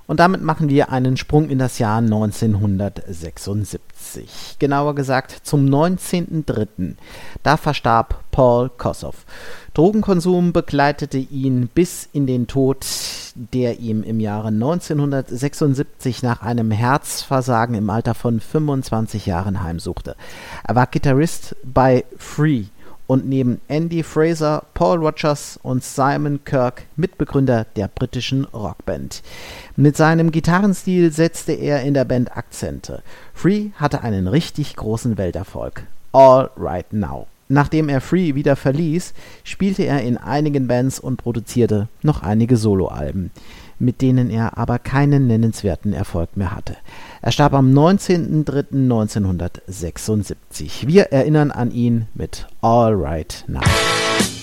Und damit machen wir einen Sprung in das Jahr 1976. Genauer gesagt zum 19.03. Da verstarb Paul Kossoff. Drogenkonsum begleitete ihn bis in den Tod, der ihm im Jahre 1976 nach einem Herzversagen im Alter von 25 Jahren heimsuchte. Er war Gitarrist bei Free und neben Andy Fraser, Paul Rodgers und Simon Kirke Mitbegründer der britischen Rockband. Mit seinem Gitarrenstil setzte er in der Band Akzente. Free hatte einen richtig großen Welterfolg. All Right Now. Nachdem er Free wieder verließ, spielte er in einigen Bands und produzierte noch einige Soloalben, mit denen er aber keinen nennenswerten Erfolg mehr hatte. Er starb am 19.03.1976. Wir erinnern an ihn mit All Right Now.